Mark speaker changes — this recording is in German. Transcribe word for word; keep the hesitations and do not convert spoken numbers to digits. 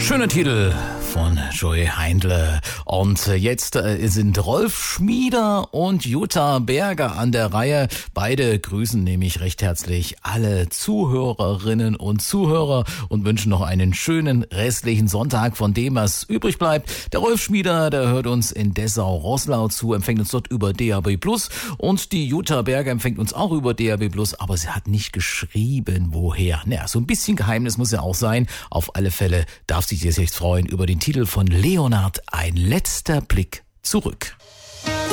Speaker 1: Schöner Titel von Joey Heindle. Und jetzt sind Rolf Schmieder und Jutta Berger an der Reihe. Beide grüßen nämlich recht herzlich alle Zuhörerinnen und Zuhörer und wünschen noch einen schönen restlichen Sonntag, von dem was übrig bleibt. Der Rolf Schmieder, der hört uns in Dessau-Roßlau zu, empfängt uns dort über D A B plus, und die Jutta Berger empfängt uns auch über D A B plus, aber sie hat nicht geschrieben, woher. Naja, so ein bisschen Geheimnis muss ja auch sein. Auf alle Fälle darf sich jetzt freuen über den Titel von Leonard, Ein letzter Blick zurück.